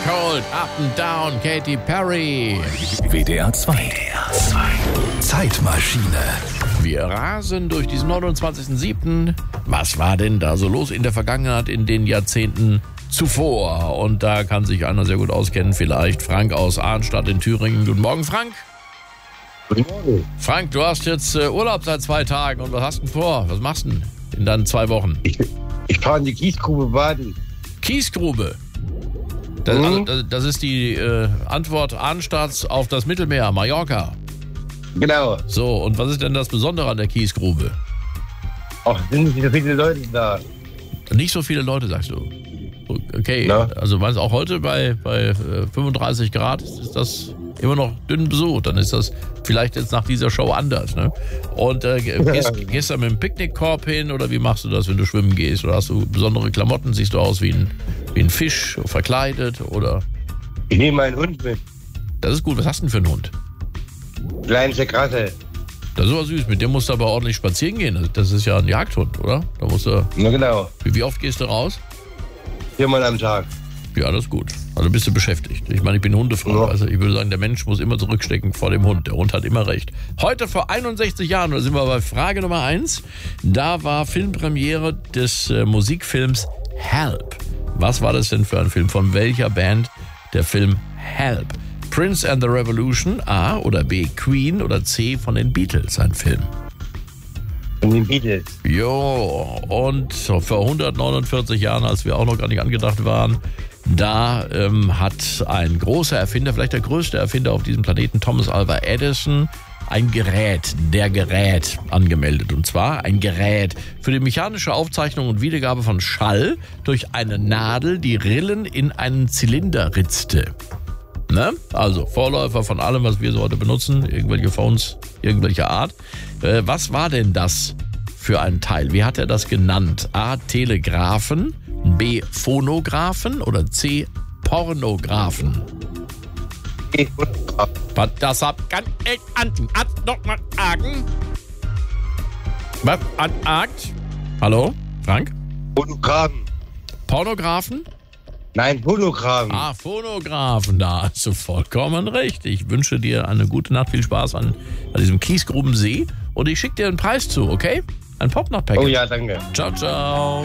Cold, Up and Down, Katy Perry. WDR 2. Zeitmaschine. Wir rasen durch diesen 29.07. Was war denn da so los in der Vergangenheit, in den Jahrzehnten zuvor? Und da kann sich einer sehr gut auskennen, vielleicht Frank aus Arnstadt in Thüringen. Guten Morgen, Frank. Guten Morgen. Frank, du hast jetzt Urlaub seit 2 Tagen. Und was hast du denn vor? Was machst du denn in deinen 2 Wochen? Ich fahre in die Kiesgrube baden. Kiesgrube. Das ist die Antwort Arnstadts auf das Mittelmeer, Mallorca. Genau. So, und was ist denn das Besondere an der Kiesgrube? Ach, sind nicht so viele Leute da. Nicht so viele Leute, sagst du. Okay, Na? also meinst du auch heute bei 35 Grad ist das immer noch dünn besucht. Dann ist das vielleicht jetzt nach dieser Show anders, ne? Und gehst du mit dem Picknickkorb hin oder wie machst du das, wenn du schwimmen gehst? Oder hast du besondere Klamotten? Siehst du aus wie ein Fisch, verkleidet oder? Ich nehme meinen Hund mit. Das ist gut. Was hast du denn für einen Hund? Kleine Krasse. Das ist aber süß. Mit dem musst du aber ordentlich spazieren gehen. Das ist ja ein Jagdhund, oder? Da musst du. Na genau. Wie oft gehst du raus? 4-mal am Tag. Ja, das ist gut. Also bist du beschäftigt. Ich meine, ich bin Hundefrau. Ja. Also ich würde sagen, der Mensch muss immer zurückstecken vor dem Hund. Der Hund hat immer recht. Heute vor 61 Jahren, da sind wir bei Frage Nummer 1. Da war Filmpremiere des Musikfilms Help. Was war das denn für ein Film? Von welcher Band der Film Help? Prince and the Revolution, A oder B, Queen oder C von den Beatles, ein Film. Von den Beatles. Jo, und vor 149 Jahren, als wir auch noch gar nicht angedacht waren, da hat ein großer Erfinder, vielleicht der größte Erfinder auf diesem Planeten, Thomas Alva Edison, ein Gerät angemeldet. Und zwar ein Gerät für die mechanische Aufzeichnung und Wiedergabe von Schall durch eine Nadel, die Rillen in einen Zylinder ritzte. Ne? Also Vorläufer von allem, was wir so heute benutzen, irgendwelche Phones, irgendwelcher Art. Was war denn das für ein Teil? Wie hat er das genannt? A. Telegraphen, B. Phonographen oder C. Pornographen? Das kann ich nochmal sagen. Was anagt? Hallo, Frank? Phonographen. Pornographen? Nein, Phonographen. Ah, Phonographen, da hast du vollkommen recht. Ich wünsche dir eine gute Nacht, viel Spaß an diesem Kiesgrubensee und ich schicke dir einen Preis zu, okay? Ein Popnut-Paket. Oh ja, danke. Ciao, ciao.